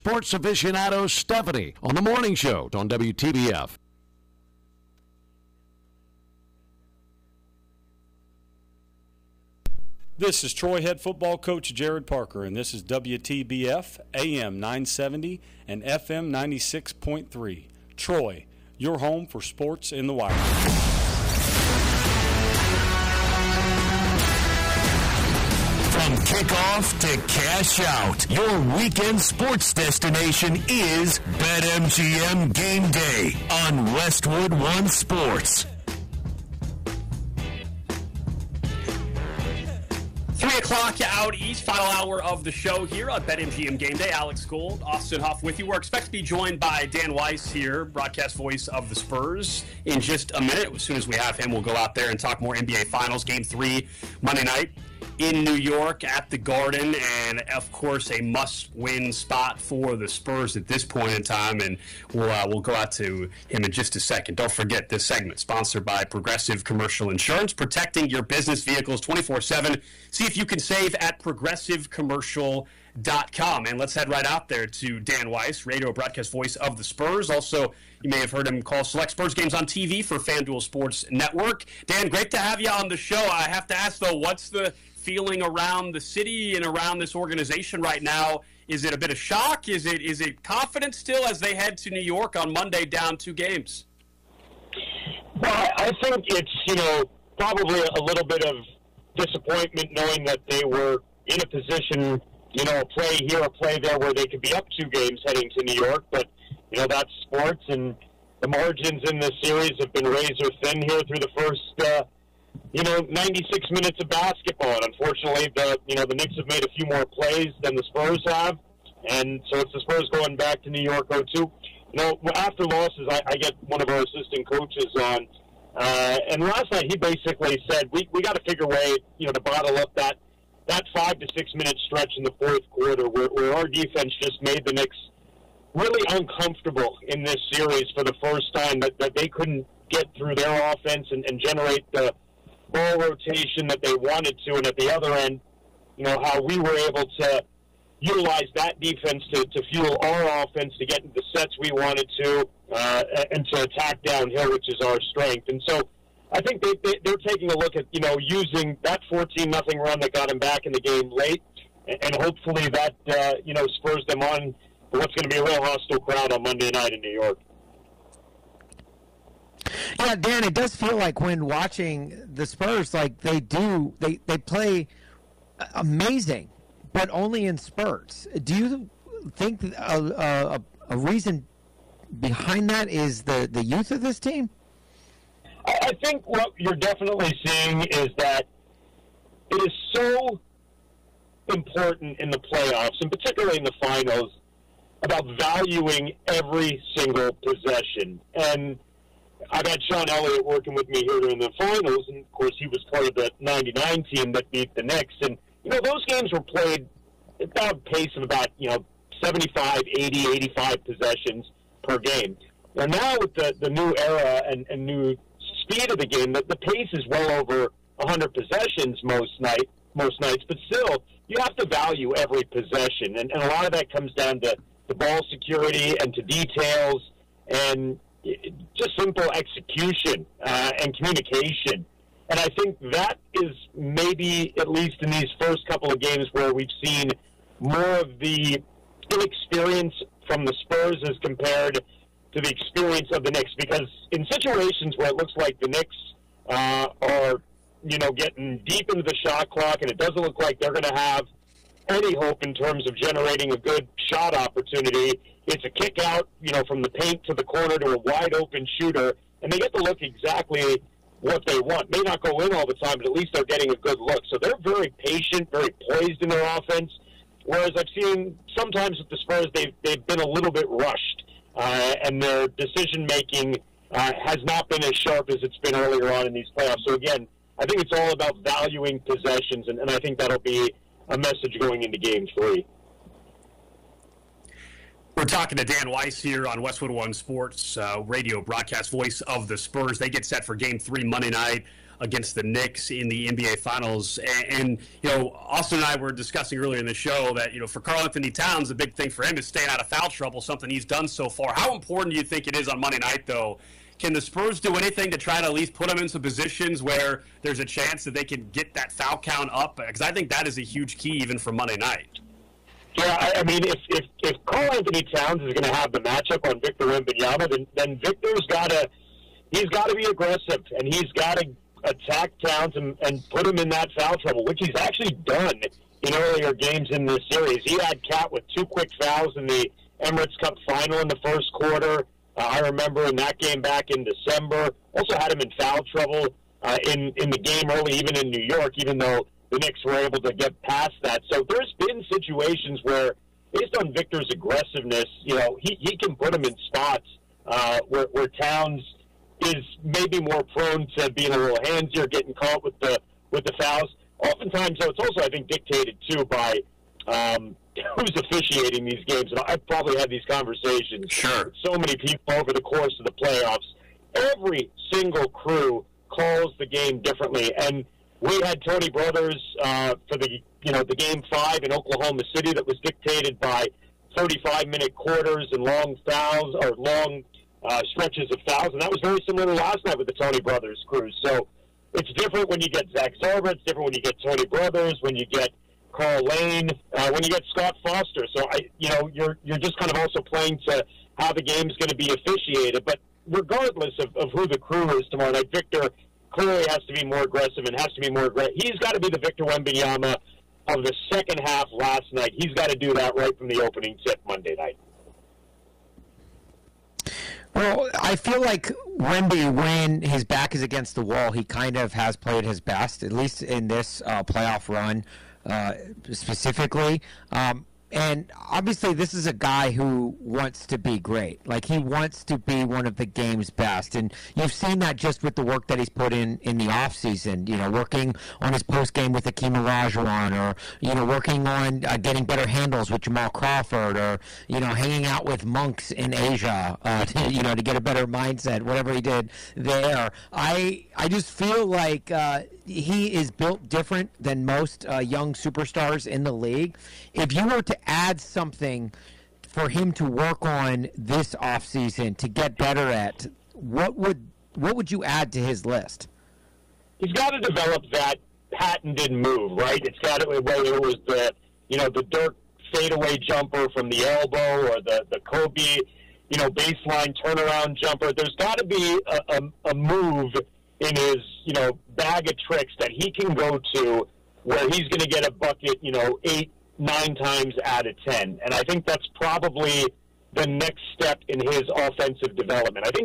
Sports aficionado Stephanie on the morning show on WTBF. This is Troy head football coach Jared Parker, and this is WTBF AM 970 and FM 96.3. Troy, your home for sports in the wire. From kickoff to cash out, your weekend sports destination is BetMGM Game Day on Westwood One Sports. 3 o'clock out east, final hour of the show here on BetMGM Game Day. Alex Gold, Austin Huff with you. We're expected to be joined by Dan Weiss here, broadcast voice of the Spurs, in just a minute. As soon as we have him, we'll go out there and talk more NBA Finals. Game 3, Monday night in New York at the Garden, and of course a must-win spot for the Spurs at this point in time, and we'll go out to him in just a second. Don't forget, this segment sponsored by Progressive Commercial Insurance, protecting your business vehicles 24/7. See if you can save at progressivecommercial.com. And let's head right out there to Dan Weiss, radio broadcast voice of the Spurs. Also, you may have heard him call select Spurs games on TV for FanDuel Sports Network. Dan, great to have you on the show. I have to ask, though, what's the feeling around the city and around this organization right now? Is it a bit of shock? Is it confidence still as they head to New York on Monday down 2 games? Well, I think it's, probably a little bit of disappointment knowing that they were in a position, a play here, a play there, where they could be up 2 games heading to New York. But, that's sports, and the margins in this series have been razor thin here through the first 96 minutes of basketball. And unfortunately, the Knicks have made a few more plays than the Spurs have. And so it's the Spurs going back to New York 0-2. After losses, I get one of our assistant coaches on. And last night he basically said, we got to figure a way, to bottle up that 5 to 6 minute stretch in the fourth quarter where our defense just made the Knicks really uncomfortable in this series for the first time, that they couldn't get through their offense and generate the ball rotation that they wanted to. And at the other end, how we were able to utilize that defense to fuel our offense, to get into the sets we wanted to, and to attack downhill, which is our strength. And so I think they're taking a look at, using that 14-0 run that got them back in the game late, and hopefully that, spurs them on for what's going to be a real hostile crowd on Monday night in New York. Yeah, Dan, it does feel like when watching the Spurs, like they play amazing, but only in spurts. Do you think a reason behind that is the youth of this team? I think what you're definitely seeing is that it is so important in the playoffs, and particularly in the finals, about valuing every single possession. And I've had Sean Elliott working with me here during the finals, and of course he was part of the 99 team that beat the Knicks. And, those games were played at about a pace of about, 75, 80, 85 possessions per game. Now with the new era and new speed of the game, the pace is well over 100 possessions most nights, but still, you have to value every possession. And a lot of that comes down to the ball security and to details and just simple execution and communication. And I think that is maybe, at least in these first couple of games, where we've seen more of the inexperience from the Spurs as compared to the experience of the Knicks. Because in situations where it looks like the Knicks are, getting deep into the shot clock, and it doesn't look like they're going to have any hope in terms of generating a good shot opportunity, it's a kick out, from the paint to the corner to a wide open shooter, and they get to look exactly what they want. May not go in all the time, but at least they're getting a good look. So they're very patient, very poised in their offense. Whereas I've seen sometimes with the Spurs, they've been a little bit rushed, and their decision making has not been as sharp as it's been earlier on in these playoffs. So again, I think it's all about valuing possessions, and I think that'll be a message going into Game 3. We're talking to Dan Weiss here on Westwood One Sports, radio broadcast voice of the Spurs. They get set for Game 3 Monday night against the Knicks in the NBA Finals. And Austin and I were discussing earlier in the show that, for Karl Anthony Towns, the big thing for him is staying out of foul trouble, something he's done so far. How important do you think it is on Monday night, though? Can the Spurs do anything to try to at least put them in some positions where there's a chance that they can get that foul count up? Because I think that is a huge key even for Monday night. Yeah, I mean, if Karl Anthony Towns is going to have the matchup on Victor Wembanyama, then Victor's got to be aggressive, and he's got to attack Towns and put him in that foul trouble, which he's actually done in earlier games in this series. He had Cat with 2 quick fouls in the Emirates Cup final in the first quarter. I remember in that game back in December. Also had him in foul trouble in the game early, even in New York, even though the Knicks were able to get past that. So there's been situations where, based on Victor's aggressiveness, he can put him in spots where Towns is maybe more prone to being a little handsier, getting caught with the fouls. Oftentimes, though, it's also, I think, dictated, too, by who's officiating these games. And I've probably had these conversations with so many people over the course of the playoffs. Every single crew calls the game differently. And we had Tony Brothers for the Game 5 in Oklahoma City that was dictated by 35-minute quarters and long fouls, or long stretches of fouls. And that was very similar to last night with the Tony Brothers crew. So it's different when you get Zach Zarba. It's different when you get Tony Brothers, when you get Carl Lane, when you get Scott Foster. So you're just kind of also playing to how the game's going to be officiated. But regardless of who the crew is tomorrow night, Victor clearly has to be more aggressive and has to be more aggressive. He's got to be the Victor Wembanyama of the second half last night. He's got to do that right from the opening tip Monday night. Well, I feel like Wemby, when his back is against the wall, he kind of has played his best, at least in this playoff run specifically. And obviously this is a guy who wants to be great. Like, he wants to be one of the game's best. And you've seen that just with the work that he's put in the offseason, working on his post-game with Hakeem Olajuwon, or, working on getting better handles with Jamal Crawford, or, hanging out with monks in Asia, to get a better mindset, whatever he did there. I just feel like he is built different than most young superstars in the league. If you were to add something for him to work on this offseason to get better at, what would you add to his list? He's got to develop that patented move, right? It's got to, whether it was the Dirk fadeaway jumper from the elbow, or the Kobe, baseline turnaround jumper. There's got to be a move in his, bag of tricks that he can go to where he's going to get a bucket, 8-9 times out of 10. And I think that's probably the next step in his offensive development. I think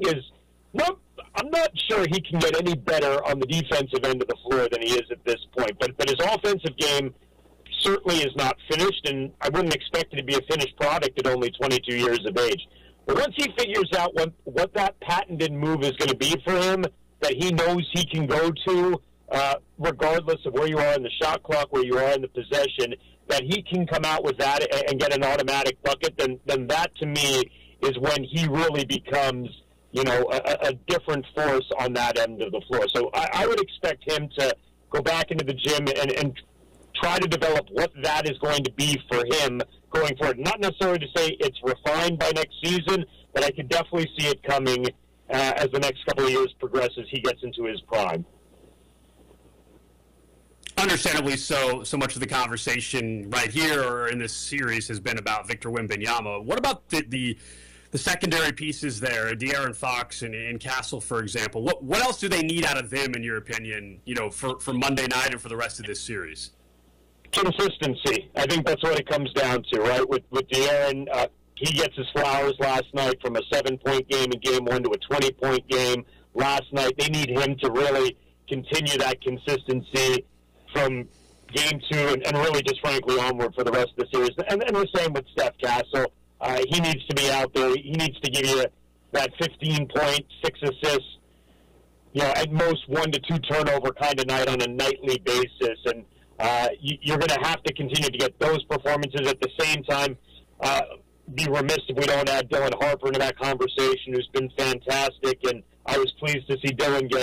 I'm not sure he can get any better on the defensive end of the floor than he is at this point. But his offensive game certainly is not finished, and I wouldn't expect it to be a finished product at only 22 years of age. But once he figures out what that patented move is going to be for him, that he knows he can go to, regardless of where you are in the shot clock, where you are in the possession, that he can come out with that and get an automatic bucket, then that to me is when he really becomes, a different force on that end of the floor. So I would expect him to go back into the gym and try to develop what that is going to be for him going forward. Not necessarily to say it's refined by next season, but I could definitely see it coming as the next couple of years progresses, he gets into his prime. Understandably so much of the conversation right here or in this series has been about Victor Wembanyama. What about the secondary pieces there, De'Aaron Fox and Castle, for example? What else do they need out of them, in your opinion, for Monday night and for the rest of this series? Consistency. I think that's what it comes down to, right? With De'Aaron, he gets his flowers last night from a 7-point game in Game 1 to a 20-point game last night. They need him to really continue that consistency from Game 2 and really just frankly onward for the rest of the series. And the same with Steph Castle. He needs to be out there. He needs to give you that 15-point, 6 assists, at most 1 to 2 turnover kind of night on a nightly basis. And you're going to have to continue to get those performances. At the same time, be remiss if we don't add Dylan Harper into that conversation, who's been fantastic. And I was pleased to see Dylan get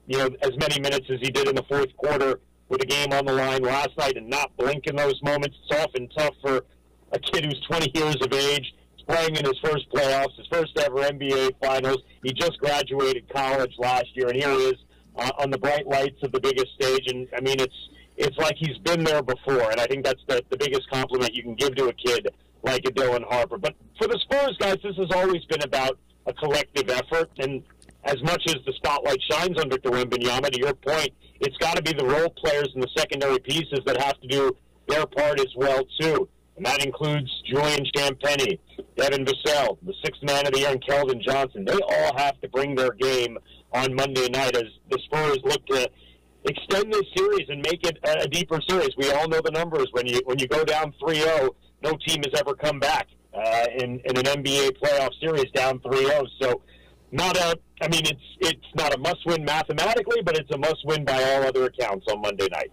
as many minutes as he did in the fourth quarter with a game on the line last night and not blink in those moments. It's often tough for a kid who's 20 years of age. He's playing in his first playoffs, his first ever NBA Finals. He just graduated college last year, and here he is on the bright lights of the biggest stage. And, I mean, it's like he's been there before, and I think that's the biggest compliment you can give to a kid like a Dylan Harper. But for the Spurs, guys, this has always been about a collective effort, and as much as the spotlight shines on Victor Wembanyama, to your point, it's got to be the role players and the secondary pieces that have to do their part as well, too. And that includes Julian Champagnie, Devin Vassell, the sixth man of the year, and Keldon Johnson. They all have to bring their game on Monday night as the Spurs look to extend this series and make it a deeper series. We all know the numbers. When you go down 3-0, no team has ever come back in an NBA playoff series down 3-0. So it's not a must-win mathematically, but it's a must-win by all other accounts on Monday night.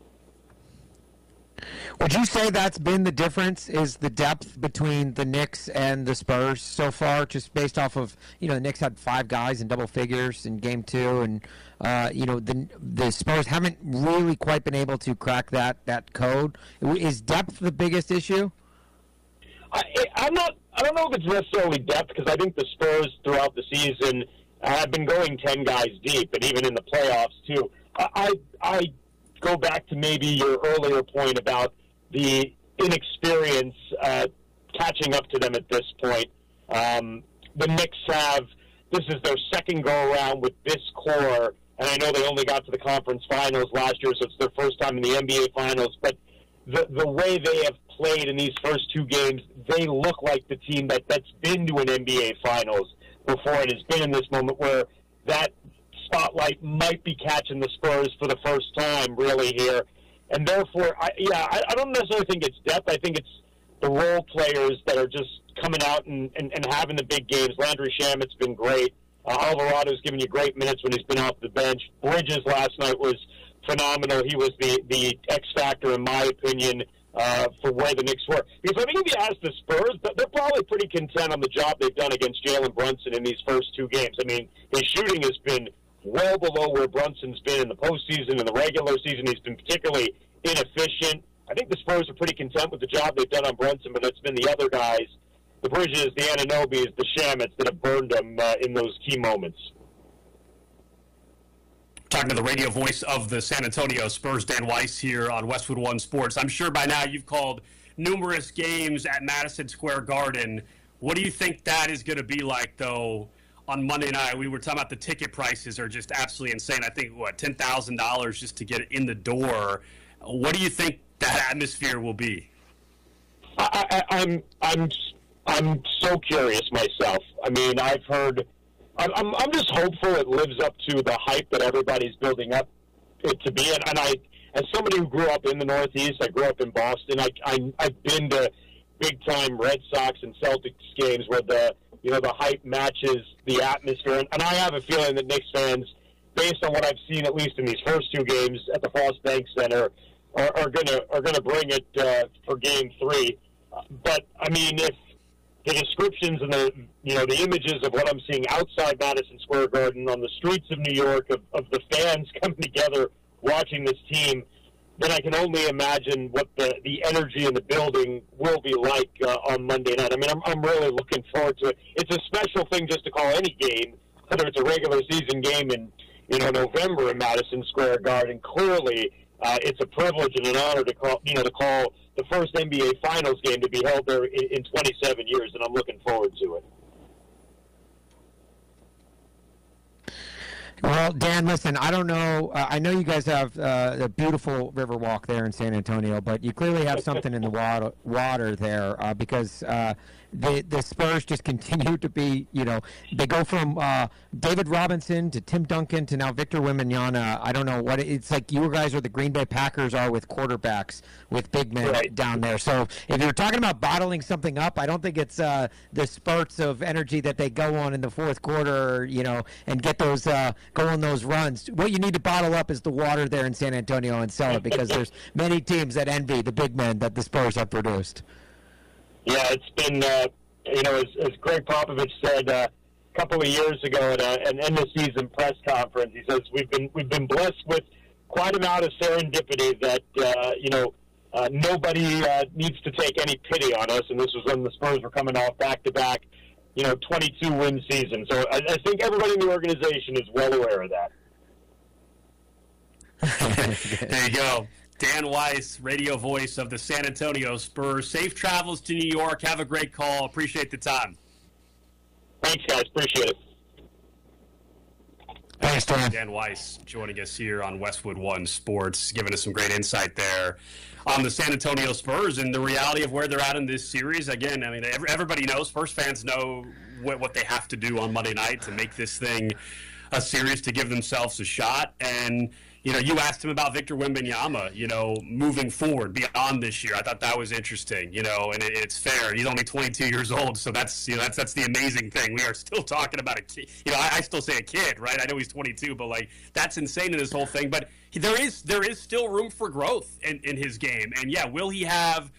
Would you say that's been the difference, is the depth between the Knicks and the Spurs so far, just based off of, the Knicks had 5 guys in double figures in Game 2, and, the Spurs haven't really quite been able to crack that code. Is depth the biggest issue? I don't know if it's necessarily depth, because I think the Spurs throughout the season have been going 10 guys deep, and even in the playoffs, too. I go back to maybe your earlier point about the inexperience catching up to them at this point. The Knicks this is their second go-around with this core, and I know they only got to the conference finals last year, so it's their first time in the NBA finals, but the way they have played in these first 2 games, they look like the team that's been to an NBA finals before and has been in this moment where that spotlight might be catching the Spurs for the first time really here. And therefore, I don't necessarily think it's depth. I think it's the role players that are just coming out and having the big games. Landry Shamet's been great. Alvarado's given you great minutes when he's been off the bench. Bridges last night was phenomenal. He was the X factor, in my opinion, for where the Knicks were. Because I think if you ask the Spurs, they're probably pretty content on the job they've done against Jalen Brunson in these first 2 games. I mean, his shooting has been well below where Brunson's been in the postseason and the regular season. He's been particularly inefficient. I think the Spurs are pretty content with the job they've done on Brunson, but it's been the other guys, the Bridges, the Anunobys, the Shamets, that have burned them in those key moments. Talking to the radio voice of the San Antonio Spurs, Dan Weiss, here on Westwood One Sports. I'm sure by now you've called numerous games at Madison Square Garden. What do you think that is going to be like, though, on Monday night? We were talking about the ticket prices are just absolutely insane. I think, $10,000 just to get in the door. What do you think that atmosphere will be? I'm so curious myself. I mean, I've heard. I'm just hopeful it lives up to the hype that everybody's building up it to be. And I, as somebody who grew up in the Northeast, I grew up in Boston. I've been to big time Red Sox and Celtics games where the hype matches the atmosphere. And I have a feeling that Knicks fans, based on what I've seen at least in these first 2 games at the Frost Bank Center, are gonna bring it for Game 3. But I mean, if the descriptions and the images of what I'm seeing outside Madison Square Garden on the streets of New York of the fans coming together watching this team, then I can only imagine what the energy in the building will be like on Monday night. I mean, I'm really looking forward to it. It's a special thing just to call any game, whether it's a regular season game in November in Madison Square Garden. Clearly, it's a privilege and an honor to call the first NBA Finals game to be held there in 27 years, and I'm looking forward to it. Well, Dan, listen, I don't know. I know you guys have a beautiful river walk there in San Antonio, but you clearly have something in the water there because the Spurs just continue to be, they go from David Robinson to Tim Duncan to now Victor Wembanyama. I don't know what it's like. You guys are the Green Bay Packers are with quarterbacks, with big men down there. So if you're talking about bottling something up, I don't think it's the spurts of energy that they go on in the fourth quarter, and get those go on those runs. What you need to bottle up is the water there in San Antonio and sell it because there's many teams that envy the big men that the Spurs have produced. Yeah, it's been, as Greg Popovich said, couple of years ago at an end of season press conference. He says we've been blessed with quite an amount of serendipity that nobody needs to take any pity on us. And this was when the Spurs were coming off back-to-back 22-win season. So I think everybody in the organization is well aware of that. There you go. Dan Weiss, radio voice of the San Antonio Spurs. Safe travels to New York. Have a great call. Appreciate the time. Thanks, guys. Appreciate it. Thanks, Dan. Dan Weiss joining us here on Westwood One Sports, giving us some great insight there on the San Antonio Spurs and the reality of where they're at in this series. Again, I mean, everybody knows, Spurs fans know what they have to do on Monday night to make this thing a series, to give themselves a shot. And you asked him about Victor Wembanyama, moving forward beyond this year. I thought that was interesting, and it's fair. He's only 22 years old, so that's the amazing thing. We are still talking about a kid. I still say a kid, right? I know he's 22, but that's insane in this whole thing. But there is still room for growth in his game. And yeah, will he have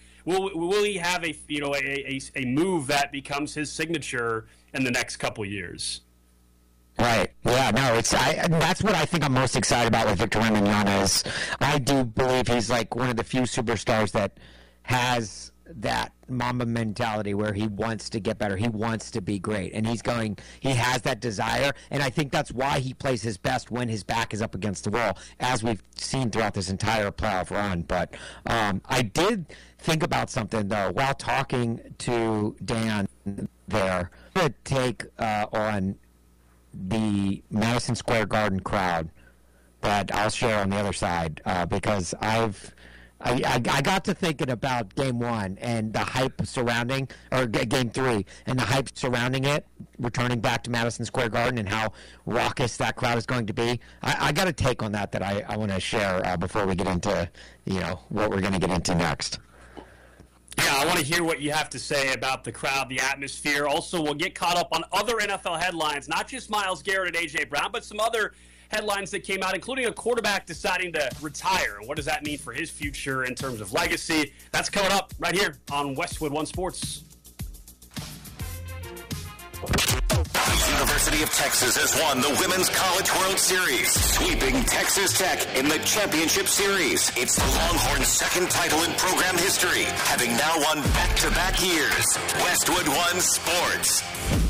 a move that becomes his signature in the next couple years? Right. Yeah, no, that's what I think I'm most excited about with Victor Wembanyama is I do believe he's like one of the few superstars that has that Mamba mentality where he wants to get better. He wants to be great. And he has that desire. And I think that's why he plays his best when his back is up against the wall, as we've seen throughout this entire playoff run. But I did think about something, though, while talking to Dan there. I'm going to take on the Madison Square Garden crowd that I'll share on the other side because I got to thinking about Game 1 and the hype surrounding, or Game 3, and the hype surrounding it, returning back to Madison Square Garden and how raucous that crowd is going to be. I got a take on that I want to share before we get into what we're going to get into next. Yeah, I want to hear what you have to say about the crowd, the atmosphere. Also, we'll get caught up on other NFL headlines, not just Myles Garrett and A.J. Brown, but some other headlines that came out, including a quarterback deciding to retire. And what does that mean for his future in terms of legacy? That's coming up right here on Westwood One Sports. The University of Texas has won the Women's College World Series, sweeping Texas Tech in the championship series. It's the Longhorns' second title in program history, having now won back-to-back years. Westwood One Sports.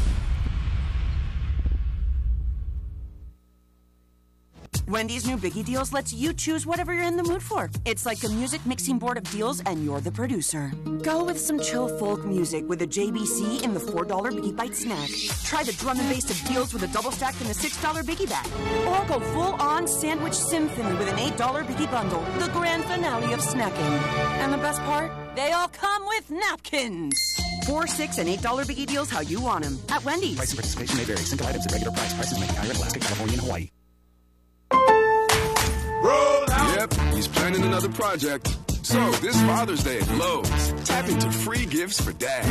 Wendy's new Biggie Deals lets you choose whatever you're in the mood for. It's like a music mixing board of deals, and you're the producer. Go with some chill folk music with a JBC in the $4 Biggie Bite snack. Try the drum and bass of deals with a double stack in the $6 Biggie bag. Or go full-on sandwich symphony with an $8 Biggie bundle. The grand finale of snacking. And the best part? They all come with napkins. $4, $6, and $8 Biggie Deals how you want them. At Wendy's. Price and participation may vary. Single items at regular price. Prices may be higher in Alaska, California, and Hawaii. Roll out. Yep, he's planning another project. So, this Father's Day at Lowe's, tap into free gifts for Dad.